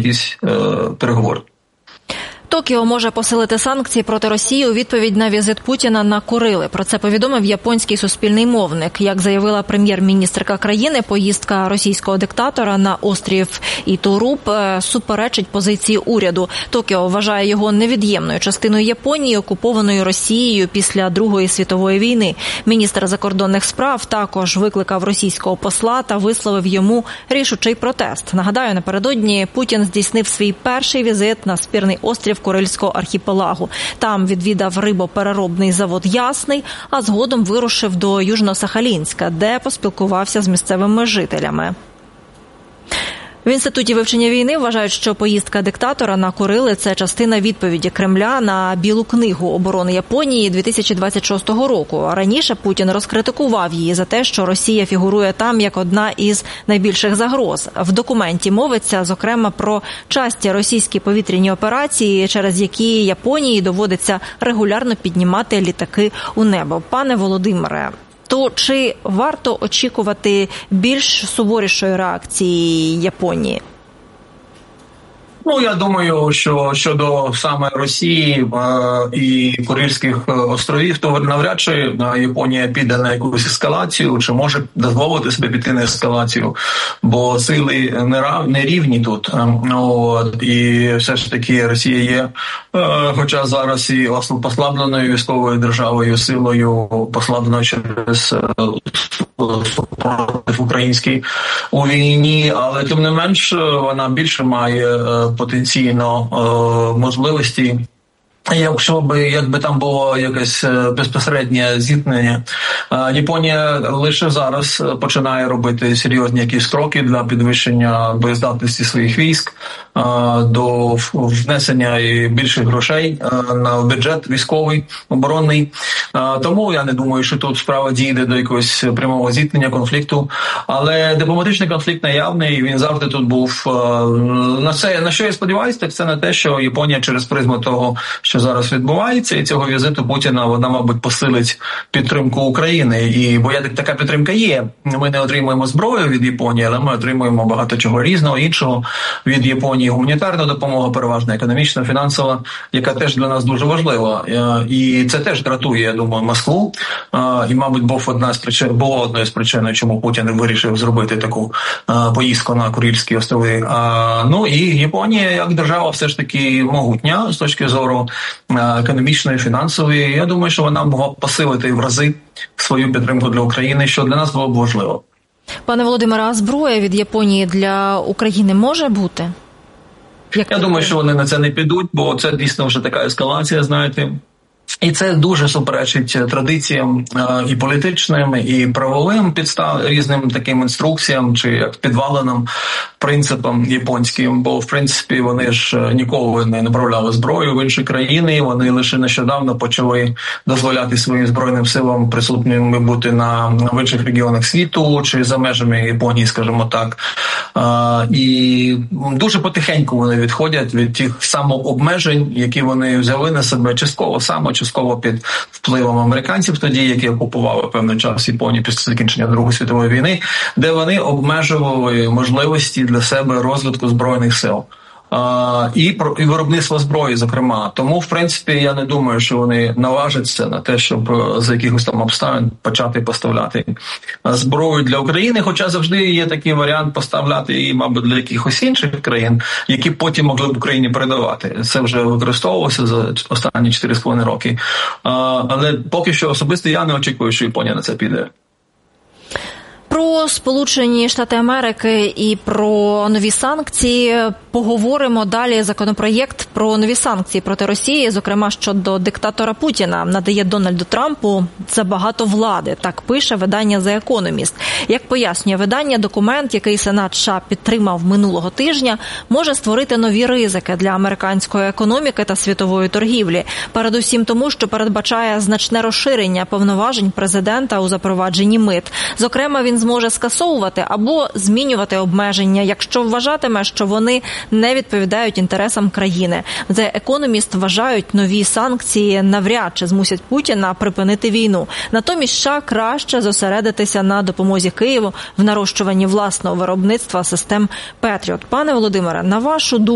якісь переговори. Токіо може посилити санкції проти Росії у відповідь на візит Путіна на Курили. Про це повідомив японський суспільний мовник. Як заявила прем'єр-міністрка країни, поїздка російського диктатора на острів Ітуруб суперечить позиції уряду. Токіо вважає його невід'ємною частиною Японії, окупованою Росією після Другої світової війни. Міністр закордонних справ також викликав російського посла та висловив йому рішучий протест. Нагадаю, напередодні Путін здійснив свій перший візит на спірний острів Курильського архіпелагу. Там відвідав рибопереробний завод «Ясний», а згодом вирушив до Южно-Сахалінська, де поспілкувався з місцевими жителями. В Інституті вивчення війни вважають, що поїздка диктатора на Курили – це частина відповіді Кремля на Білу книгу оборони Японії 2026 року. Раніше Путін розкритикував її за те, що Росія фігурує там як одна із найбільших загроз. В документі мовиться, зокрема, про часті російські повітряні операції, через які Японії доводиться регулярно піднімати літаки у небо. Пане Володимире, то чи варто очікувати більш суворішої реакції Японії? Я думаю, що щодо саме Росії і Курильських островів, то навряд чи Японія піде на якусь ескалацію, чи може дозволити собі піти на ескалацію, бо сили не рівні тут. І все ж таки Росія є, хоча зараз і послабленою військовою державою, силою, послабленою через український у війні, але тим не менш вона більше має потенційно можливості. Якби там було якесь безпосереднє зіткнення, Японія лише зараз починає робити серйозні якісь кроки для підвищення боєздатності своїх військ, до внесення і більших грошей на бюджет військовий, оборонний. Тому я не думаю, що тут справа дійде до якогось прямого зіткнення, конфлікту. Але дипломатичний конфлікт наявний, він завжди тут був. На що я сподіваюся, так це на те, що Японія через призму того, що зараз відбувається, і цього візиту Путіна, вона, мабуть, посилить підтримку України. Бо така підтримка є. Ми не отримуємо зброю від Японії, але ми отримуємо багато чого різного, іншого від Японії. Гуманітарна допомога, переважно економічна, фінансова, яка теж для нас дуже важлива. І це теж дратує, я думаю, Москву. І, мабуть, було одною з причин, чому Путін вирішив зробити таку поїздку на Курильські острови. І Японія, як держава, все ж таки могутня з точки зору економічної, фінансової. Я думаю, що вона могла б посилити в рази свою підтримку для України, що для нас було б важливо. Пане Володимире, а зброя від Японії для України може бути? Я думаю, що вони на це не підуть, бо це дійсно вже така ескалація, знаєте. І це дуже суперечить традиціям і політичним, і правовим різним таким інструкціям чи як підваленим принципам японським, бо в принципі вони ж ніколи не направляли зброю в інші країни, вони лише нещодавно почали дозволяти своїм збройним силам присутніми бути в інших регіонах світу чи за межами Японії, скажімо так. І дуже потихеньку вони відходять від тих самообмежень, які вони взяли на себе частково під впливом американців тоді, які окупували певний час Японію після закінчення Другої світової війни, де вони обмежували можливості для себе розвитку збройних сил. І виробництво зброї, зокрема. Тому, в принципі, я не думаю, що вони наважаться на те, щоб за якихось там обставин почати поставляти зброю для України, хоча завжди є такий варіант поставляти її, мабуть, для якихось інших країн, які потім могли б Україні передавати. Це вже використовувалося за останні 4,5 роки. Але поки що особисто я не очікую, що Японія на це піде. Про Сполучені Штати Америки і про нові санкції поговоримо далі. Законопроєкт про нові санкції проти Росії, зокрема щодо диктатора Путіна, надає Дональду Трампу забагато влади. Так пише видання The Economist. Як пояснює видання, документ, який Сенат США підтримав минулого тижня, може створити нові ризики для американської економіки та світової торгівлі. Передусім тому, що передбачає значне розширення повноважень президента у запровадженні мит. Зокрема, він зможе скасовувати або змінювати обмеження, якщо вважатиме, що вони не відповідають інтересам країни. The Economist вважають, нові санкції навряд чи змусять Путіна припинити війну. Натомість США краще зосередитися на допомозі Києву в нарощуванні власного виробництва систем Петріот. Пане Володимире, на вашу думку,